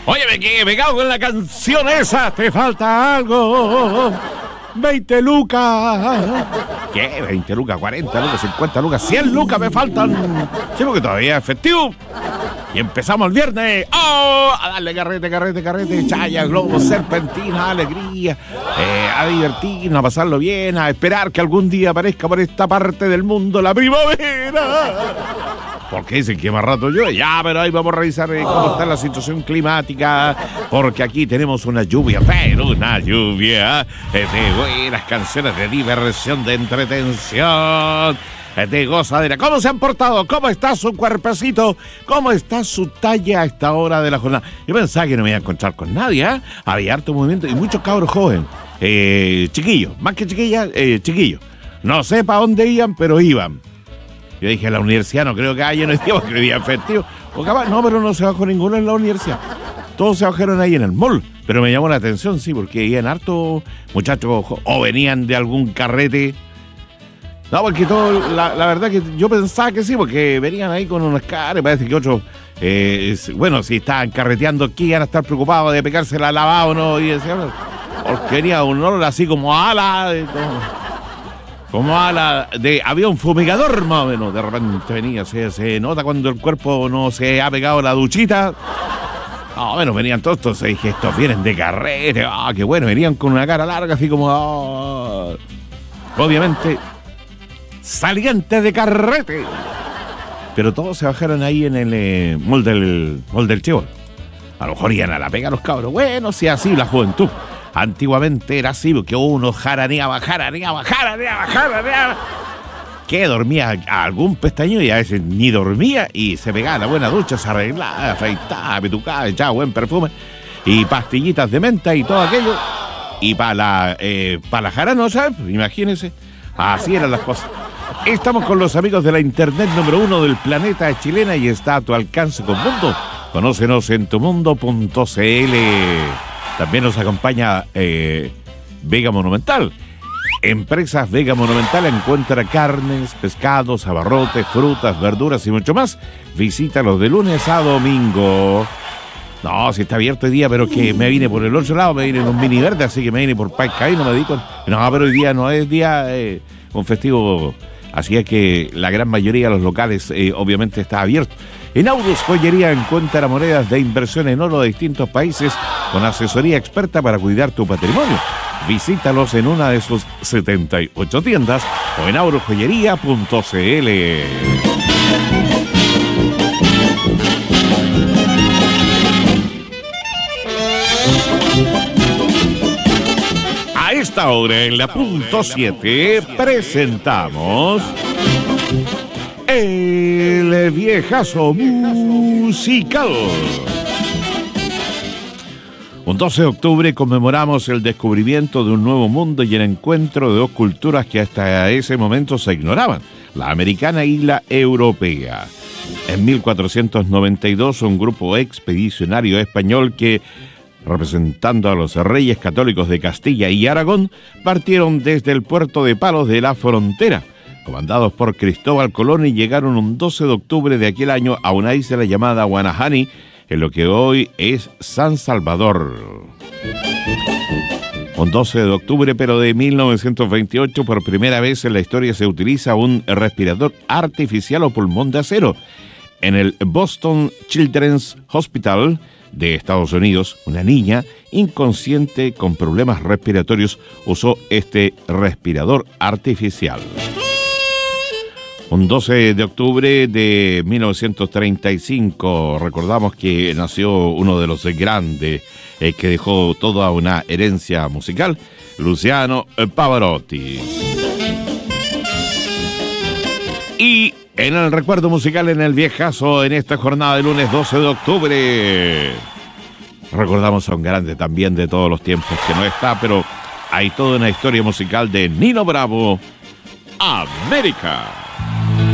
Oye, me cago en la canción esa. Te falta algo. 20 lucas. ¿Qué? 20 lucas, 40 lucas, 50 lucas, 100 lucas me faltan. Sí, porque todavía es festivo. Y empezamos el viernes. ¡Oh! A darle carrete, chaya, globos, serpentina, alegría. A divertirnos, a pasarlo bien, a esperar que algún día aparezca por esta parte del mundo la primavera. Porque dicen que más rato llueve. Ya, pero ahí vamos a revisar cómo está la situación climática. Porque aquí tenemos una lluvia, pero una lluvia de buenas canciones, de diversión, de entretención, de gozadera. ¿Cómo se han portado? ¿Cómo está su cuerpecito? ¿Cómo está su talla a esta hora de la jornada? Yo pensaba que no me iba a encontrar con nadie, ¿eh? Había harto movimiento y muchos cabros jóvenes. Chiquillos, más que chiquillas, chiquillos. No sé para dónde iban, pero iban. Yo dije, la universidad no creo que haya, no es día, porque hoy día festivo. O capaz, no, pero no se bajó ninguno en la universidad. Todos se bajaron ahí en el mall. Pero me llamó la atención, sí, porque iban harto muchachos o venían de algún carrete. No, porque todo, la verdad que yo pensaba que sí, porque venían ahí con unas caras, parece que otros, bueno, si estaban carreteando aquí, iban a estar preocupados de pegarse la lavada o no, y decían, porque venía un olor así como ala, como ala de avión fumigador, más o menos. De repente venía, se nota cuando el cuerpo no se ha pegado la duchita. Bueno, venían todos estos, dije, estos vienen de carrete, qué bueno, venían con una cara larga, así como, obviamente, salientes de carrete. Pero todos se bajaron ahí en el mall del Chibol. A lo mejor iban a la pega los cabros. Bueno, si así la juventud. Antiguamente era así, porque uno jaraneaba. Que dormía algún pestañeo y a veces ni dormía y se pegaba la buena ducha, se arreglaba, afeitaba, petucaba, echaba buen perfume y pastillitas de menta y todo aquello. Y para la jarana, ¿sabes? Imagínense, así eran las cosas. Estamos con los amigos de la internet número 1 del planeta chilena y está a tu alcance con Mundo. Conócenos en tumundo.cl. También nos acompaña Vega Monumental. Empresas Vega Monumental encuentra carnes, pescados, abarrotes, frutas, verduras y mucho más. Visítalos de lunes a domingo. No, si está abierto hoy día, pero que me vine por el otro lado, me vine en un mini verde, así que me vine por Paicay, no me dedico. No, pero hoy día no es día un festivo, así es que la gran mayoría de los locales obviamente está abierto. En Aurus Joyería encuentra monedas de inversión en oro de distintos países con asesoría experta para cuidar tu patrimonio. Visítalos en una de sus 78 tiendas o en aurosjoyería.cl. A esta hora en la punto 7 presentamos el viejazo musical. Un 12 de octubre conmemoramos el descubrimiento de un nuevo mundo y el encuentro de dos culturas que hasta ese momento se ignoraban, la americana y la europea. En 1492, un grupo expedicionario español que, representando a los reyes católicos de Castilla y Aragón, partieron desde el puerto de Palos de la Frontera, comandados por Cristóbal Colón, y llegaron un 12 de octubre de aquel año a una isla llamada Guanahani, en lo que hoy es San Salvador. Un 12 de octubre, pero de 1928, por primera vez en la historia se utiliza un respirador artificial o pulmón de acero. En el Boston Children's Hospital de Estados Unidos, una niña inconsciente con problemas respiratorios usó este respirador artificial. Un 12 de octubre de 1935, recordamos que nació uno de los grandes que dejó toda una herencia musical, Luciano Pavarotti. Y en el recuerdo musical, en el viejazo, en esta jornada de lunes 12 de octubre, recordamos a un grande también de todos los tiempos que no está, pero hay toda una historia musical de Nino Bravo, América.